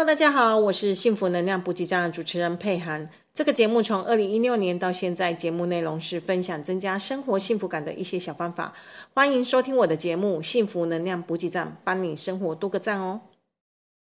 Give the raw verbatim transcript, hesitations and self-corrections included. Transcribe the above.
大家好，我是幸福能量补给站的主持人佩涵。这个节目从二零一六年到现在，节目内容是分享增加生活幸福感的一些小方法。欢迎收听我的节目《幸福能量补给站》，帮你生活多个赞哦。